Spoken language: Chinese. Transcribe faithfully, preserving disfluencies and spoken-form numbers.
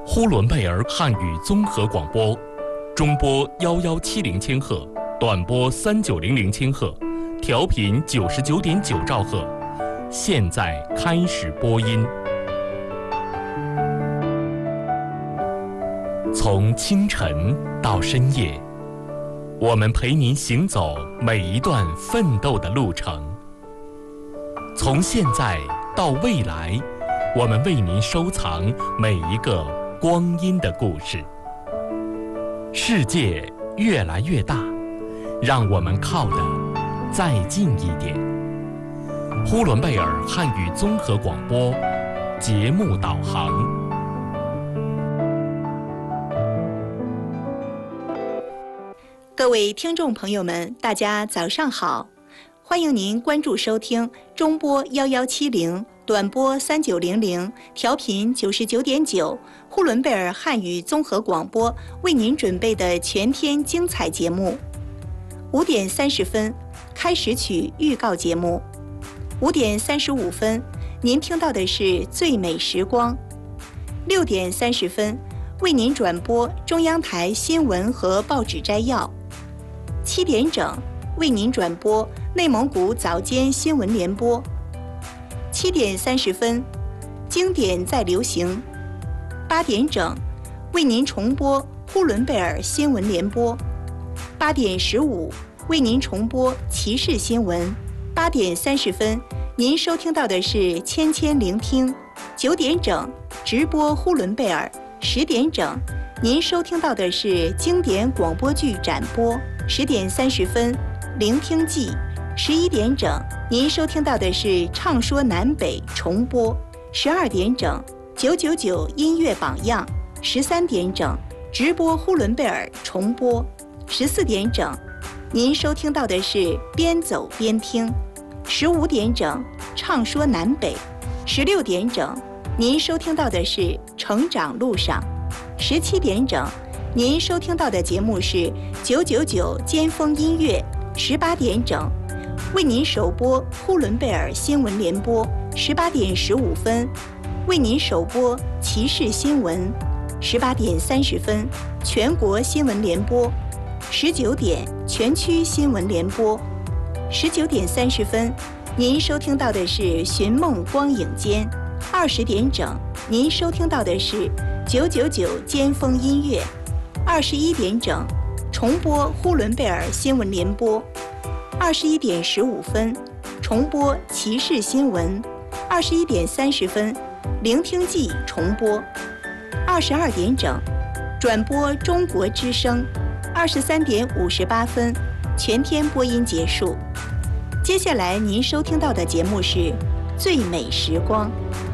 呼伦贝尔汉语综合广播，中波幺幺七零千赫，短波三九零零千赫，调频九十九点九兆赫。现在开始播音。从清晨到深夜，我们陪您行走每一段奋斗的路程。从现在到未来，我们为您收藏每一个光阴的故事。世界越来越大，让我们靠得再近一点。呼伦贝尔汉语综合广播节目导航。 各位听众朋友们，大家早上好，欢迎您关注收听中波幺幺七零、短波三九零零、调频九十九点九，呼伦贝尔汉语综合广播为您准备的全天精彩节目。五点三十分，开始曲预告节目；五点三十五分，您听到的是最美时光；六点三十分，为您转播中央台新闻和报纸摘要；七点整，为您转播内蒙古早间新闻联播；七点三十分，经典在流行；八点整，为您重播呼伦贝尔新闻联播；八点十五，为您重播骑士新闻；八点三十分，您收听到的是千千聆听；九点整，直播呼伦贝尔；十点整，您收听到的是经典广播剧展播；十点三十分，聆听记；十一点整，您收听到的是唱说南北重播；十二点整，九九九音乐榜样；十三点整，直播呼伦贝尔重播；十四点整，您收听到的是边走边听；十五点整，唱说南北；十六点整，您收听到的是成长路上；十七点整，您收听到的节目是九九九尖峰音乐；十八点整，为您首播呼伦贝尔新闻联播；十八点十五分，为您首播骑士新闻；十八点三十分，全国新闻联播；十九点，全区新闻联播；十九点三十分，您收听到的是寻梦光影间；二十点整，您收听到的是九九九尖峰音乐；二十一点整，重播呼伦贝尔新闻联播；二十一点十五分，重播骑士新闻；二十一点三十分，聆听记重播；二十二点整，转播中国之声；二十三点五十八分，全天播音结束。接下来您收听到的节目是最美时光。